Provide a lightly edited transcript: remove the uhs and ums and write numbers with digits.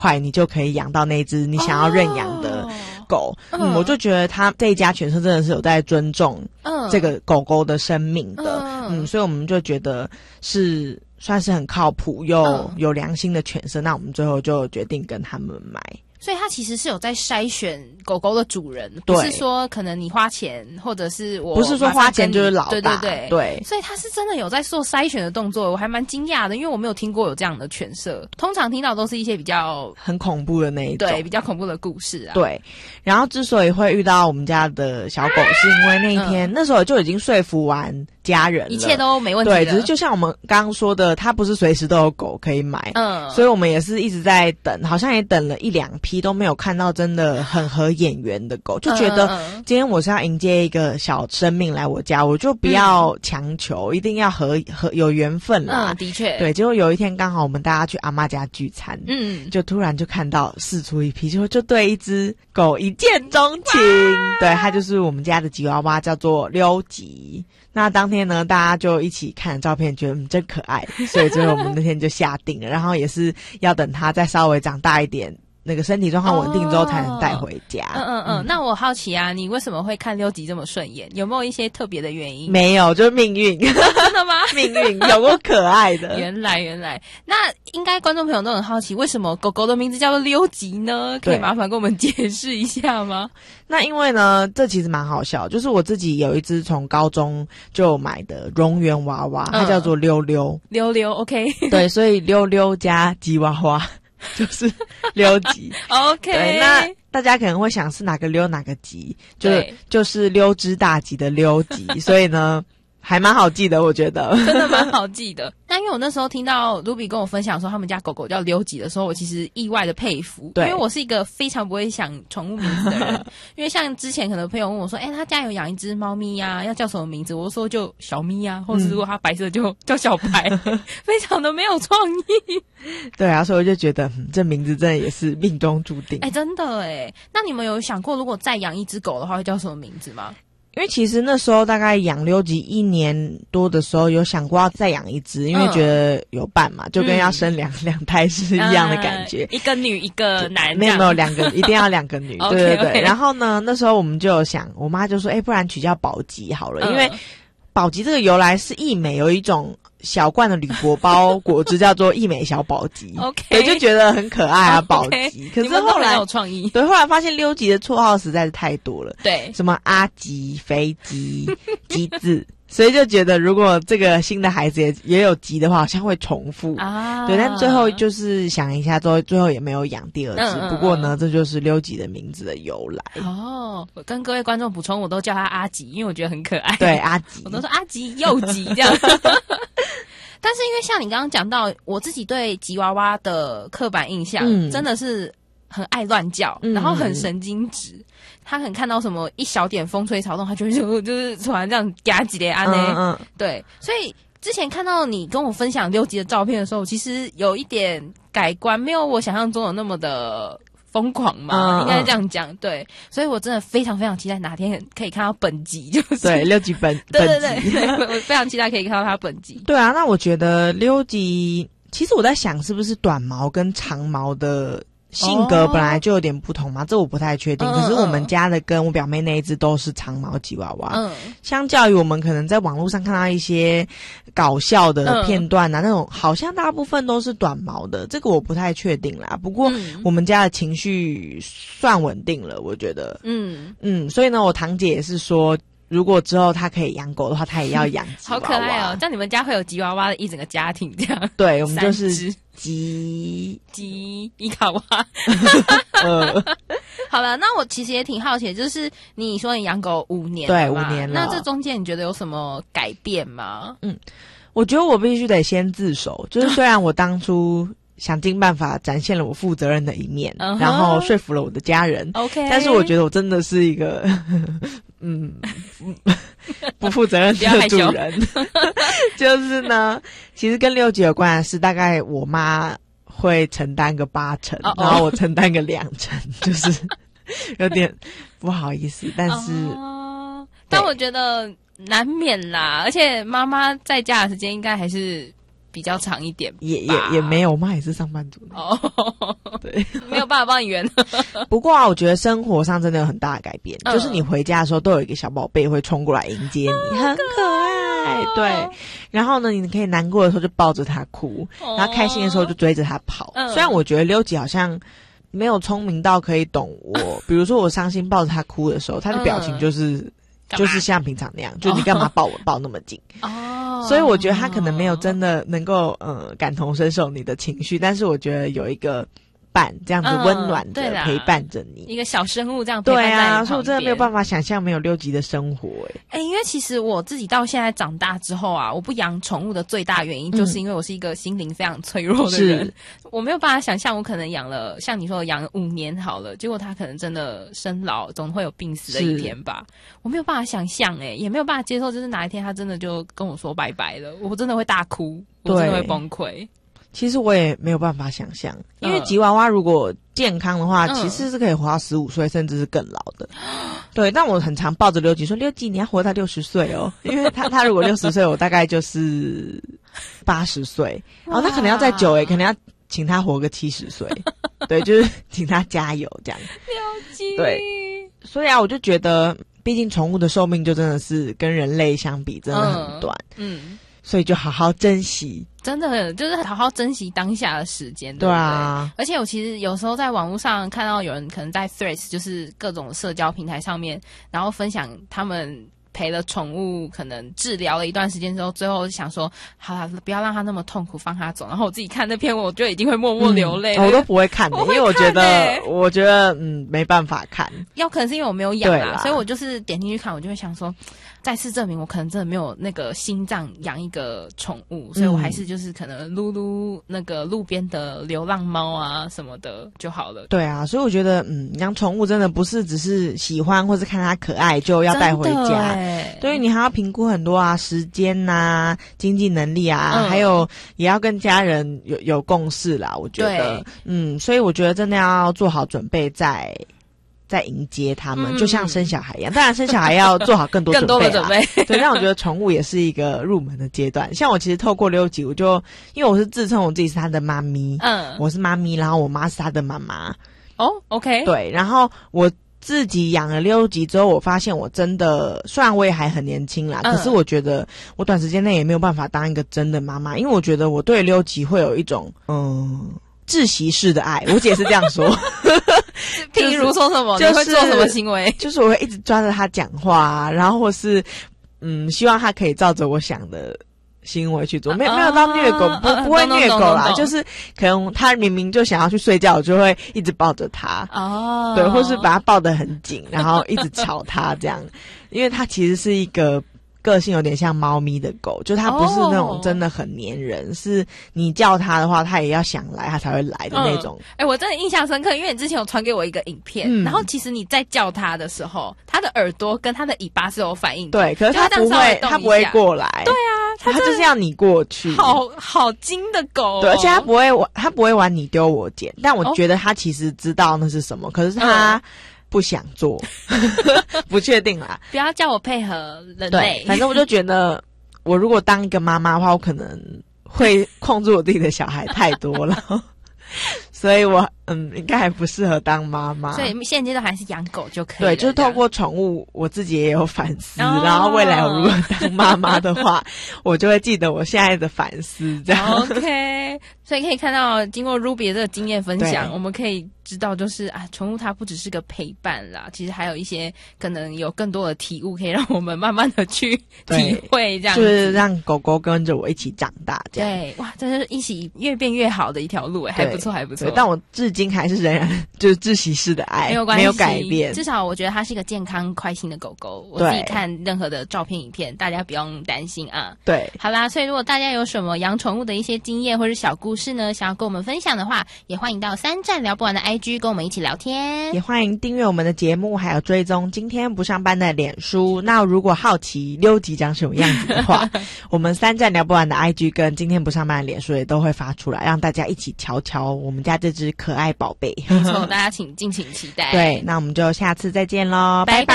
快你就可以养到那只你想要认养的狗。我就觉得他这一家犬舍真的是有在尊重这个狗狗的生命的。所以我们就觉得是算是很靠谱又有良心的犬舍，那我们最后就决定跟他们买。 所以他其实是有在筛选狗狗的主人，不是说可能你花钱，或者是我不是说花钱就是老大，对， 所以他是真的有在做筛选的动作，我还蛮惊讶的，因为我没有听过有这样的犬舍，通常听到都是一些比较很恐怖的那一种， 对，比较恐怖的故事啊。 对，然后之所以会遇到我们家的小狗，是因为那一天那时候就已经说服完家人了， 一切都没问题了。 对，只是就像我们刚刚说的，它不是随时都有狗可以买，所以我们也是一直在等，好像也等了1-2批都没有看到真的很合眼缘的狗，就觉得今天我是要迎接一个小生命来我家，我就不要强求，一定要和有缘分啦。 的确， 对，结果有一天刚好我们大家去阿嬷家聚餐，就突然就看到释出一批，就对一只狗一见钟情，对，它就是我们家的吉娃娃，叫做溜吉。那当天呢，大家就一起看了照片，觉得真可爱，所以最后我们那天就下定了，然后也是要等它再稍微长大一点，那个身体状况稳定之后才能带回家。 那我好奇啊，你为什么会看溜吉这么顺眼？有没有一些特别的原因？ 没有，就是命运。真的吗？ 命运有够可爱的。 原来，那应该观众朋友都很好奇，为什么狗狗的名字叫做溜吉呢？可以麻烦跟我们解释一下吗？ 那因为呢，这其实蛮好笑，就是我自己有一只从高中就买的蝾螈娃娃，它叫做溜溜。溜溜 OK。对，所以溜溜加吉娃娃就是溜吉。OK。对，那大家可能会想是哪个溜哪个吉，就是溜之大吉的溜吉，所以呢还蛮好记的，我觉得真的蛮好记的。那因为我那时候听到 Ruby 跟我分享说他们家狗狗叫溜吉的时候，我其实意外的佩服，因为我是一个非常不会想宠物名字的人。因为像之前可能朋友问我说，他家有养一只猫咪啊，要叫什么名字？我说就小咪啊，或者如果它白色就叫小白，非常的没有创意。 对啊，所以我就觉得这名字真的也是命中注定。 真的那你们有想过如果再养一只狗的话会叫什么名字吗？ 因为其实那时候大概养溜吉1年多的时候，有想过要再养一只，因为觉得有伴嘛，就跟要生两胎是一样的感觉，一个女一个男， 没有2个，一定要2个女。对对对。然后呢，那时候我们就有想，我妈就说，不然取叫宝吉好了，因为宝吉这个由来是义美有一种小罐的铝箔包果汁叫做义美小宝吉，OK， 对，就觉得很可爱啊，宝吉。可是后来有创意， 对，后来发现溜吉的绰号实在是太多了， 对， 什么阿吉、肥吉、吉字，所以就觉得如果这个新的孩子也有吉的话，好像会重复啊。对，但最后就是想一下之后，最后也没有养第二只。不过呢，这就是溜吉的名字的由来。 我跟各位观众补充，我都叫他阿吉，因为我觉得很可爱。 对，阿吉， 我都说阿吉又吉这样。但是因为像你刚刚讲到，我自己对吉娃娃的刻板印象，真的是很爱乱叫，然后很神经质。他可能看到什么一小点风吹草动，他就会就是突然这样嘎吉的安呢。对，所以之前看到你跟我分享溜吉的照片的时候，其实有一点改观，没有我想象中有那么的疯狂嘛，应该这样讲。对，所以我真的非常非常期待哪天可以看到本集，就是对溜吉本对，我非常期待可以看到它本集。 对啊，那我觉得溜吉，其实我在想是不是短毛跟长毛的性格本来就有点不同嘛，这我不太确定。可是我们家的跟我表妹那一只都是长毛吉娃娃，相较于我们可能在网络上看到一些搞笑的片段啊，那种好像大部分都是短毛的，这个我不太确定啦。不过我们家的情绪算稳定了，我觉得。所以呢，我堂姐也是说，如果之后她可以养狗的话，她也要养吉娃娃。 好可爱哦！这样你们家会有吉娃娃的一整个家庭这样？ 对，我们就是吉伊卡哇。好了，那我其实也挺好奇的，就是你说你养狗5年了， 对，5年了。 那这中间你觉得有什么改变吗？ 我觉得我必须得先自首，就是虽然我当初想尽办法展现了我负责任的一面，然后说服了我的家人，OK， 但是我觉得我真的是一个不负责任的主人。就是呢，其实跟溜吉有关的是，大概我妈会承担个80%，然后我承担个2%，就是有点不好意思，但是但我觉得难免啦，而且妈妈在家的时间应该还是比较长一点吧， 也没有，我妈也是上班族哦， 对， 没有办法帮你圆。 不过啊，我觉得生活上真的有很大的改变，就是你回家的时候都有一个小宝贝会冲过来迎接你，很可爱，对。然后呢，你可以难过的时候就抱着他哭，然后开心的时候就追着他跑。虽然我觉得溜吉好像没有聪明到可以懂我，比如说我伤心抱着他哭的时候，他的表情就是像平常那样，就你干嘛抱我抱那么紧哦？所以我觉得他可能没有真的能够感同身受你的情绪，但是我觉得有一个伴这样子温暖的陪伴着你， 一个小生物这样陪伴在你对啊，所以我真的没有办法想象没有溜吉的生活因为其实我自己到现在长大之后啊，我不养宠物的最大原因就是因为我是一个心灵非常脆弱的人，我没有办法想象我可能养了像你说的养了5年好了，结果他可能真的生老总会有病死的一天吧，我没有办法想象也没有办法接受，就是哪一天他真的就跟我说拜拜了，我真的会大哭，我真的会崩溃。 其实我也没有办法想象，因为吉娃娃如果健康的话，其实是可以活到15岁，甚至是更老的。对，但我很常抱着溜吉说：“溜吉，你要活到60岁哦，因为他如果60岁，我大概就是80岁，然后他可能要再久可能要请他活个70岁。对，就是请他加油这样。 溜吉， 对，所以啊，我就觉得，毕竟宠物的寿命就真的是跟人类相比，真的很短。所以就好好珍惜， 真的就是好好珍惜当下的时间，对啊。而且我其实有时候在网络上看到有人可能在 Threads， 就是各种社交平台上面，然后分享他们陪了宠物可能治疗了一段时间之后，最后想说好啦，不要让他那么痛苦，放他走。然后我自己看那篇文，我就一定会默默流泪， 我都不会看的，因为我觉得没办法看。 要可能是因为我没有养啦，所以我就是点进去看，我就会想说，再次证明我可能真的没有那个心脏养一个宠物，所以我还是就是可能撸撸那个路边的流浪猫啊什么的就好了。 对啊，所以我觉得养宠物真的不是只是喜欢或是看它可爱就要带回家，对，你还要评估很多啊，时间啊，经济能力啊，还有也要跟家人有共识啦，我觉得所以我觉得真的要做好准备再迎接他们，就像生小孩一样。当然生小孩要做好更多准备，更多的准备。对，但我觉得宠物也是一个入门的阶段。像我其实透过溜吉，我就因为我是自称我自己是他的妈咪，我是妈咪，然后我妈是他的妈妈。 哦 ，OK， 对，然后我自己养了溜吉之后，我发现我真的，虽然我也还很年轻啦，可是我觉得我短时间内也没有办法当一个真的妈妈，因为我觉得我对溜吉会有一种窒息式的爱，我姐是这样说。 譬如说什么，你会做什么行为？ 就是我会一直抓着他讲话然后或是希望他可以照着我想的行为去做，没有到虐狗，不会虐狗啦，就是可能他明明就想要去睡觉，我就会一直抱着他对，或是把他抱得很紧，然后一直吵他这样，因为他其实是一个个性有点像猫咪的狗，就它不是那种真的很黏人，是你叫它的话，它也要想来，它才会来的那种。 我真的印象深刻，因为你之前有传给我一个影片，然后其实你在叫它的时候，它的耳朵跟它的尾巴是有反应的， 对，可是它不会过来， 对啊， 它就是要你过去， 好精的狗， 对，而且它不会玩你丢我捡，但我觉得它其实知道那是什么，可是它不想做，不确定啦。 不要叫我配合人类。 对，反正我就觉得，我如果当一个妈妈的话，我可能会控制我自己的小孩太多了，所以我应该还不适合当妈妈。 所以现阶段还是养狗就可以了。 对，就是透过宠物，我自己也有反思，然后未来我如果当妈妈的话，我就会记得我现在的反思。这样 OK， 所以可以看到，经过 Ruby 的这个经验分享，我们可以知道，就是宠物它不只是个陪伴啦，其实还有一些可能有更多的体悟，可以让我们慢慢的去体会，这样子就是让狗狗跟着我一起长大。这样对，哇，这是一起越变越好的一条路，还不错，还不错。 但我至今还是仍然就是窒息式的爱，没有改变。 至少我觉得它是一个健康快心的狗狗。我自己看任何的照片影片，大家不用担心啊。 对， 好啦，所以如果大家有什么养宠物的一些经验或是小故事呢，想要跟我们分享的话，也欢迎到3站聊不完的 IG 跟我们一起聊天。 也欢迎订阅我们的节目，还有追踪今天不上班的脸书。那如果好奇溜吉长什么样子的话，我们3站聊不完的 IG 跟今天不上班的脸书也都会发出来，让大家一起瞧瞧我们家这只可爱宝贝。 没错，大家敬请期待。 对，那我们就下次再见咯，拜拜。